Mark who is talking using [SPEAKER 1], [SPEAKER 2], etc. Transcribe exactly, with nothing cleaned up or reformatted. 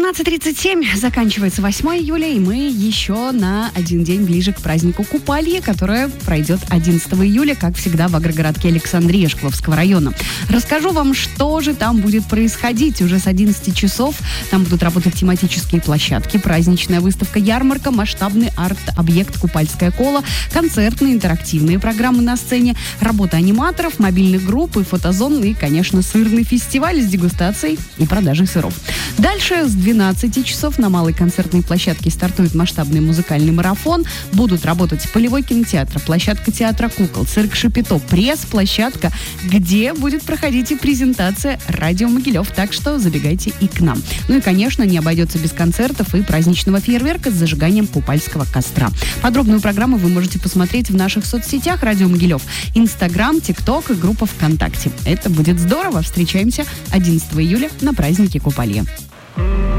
[SPEAKER 1] восемнадцать тридцать семь, заканчивается восьмое июля, и мы еще на один день ближе к празднику Купалье, которое пройдет одиннадцатого июля, как всегда, в агрогородке Александрия Шкловского района. Расскажу вам, что же там будет происходить. Уже с одиннадцати часов там будут работать тематические площадки, праздничная выставка-ярмарка, масштабный арт-объект «Купальское коло», концертные интерактивные программы на сцене, работа аниматоров, мобильных групп и фотозон, и, конечно, сырный фестиваль с дегустацией и продажей сыров. Дальше с двенадцати часов на малой концертной площадке стартует масштабный музыкальный марафон. Будут работать полевой кинотеатр, площадка театра кукол, цирк Шапито, пресс-площадка, где будет проходить и презентация «Радио Могилев». Так что забегайте и к нам. Ну и, конечно, не обойдется без концертов и праздничного фейерверка с зажиганием купальского костра. Подробную программу вы можете посмотреть в наших соцсетях «Радио Могилев», Инстаграм, ТикТок и группа ВКонтакте. Это будет здорово. Встречаемся одиннадцатого июля на празднике Купалье.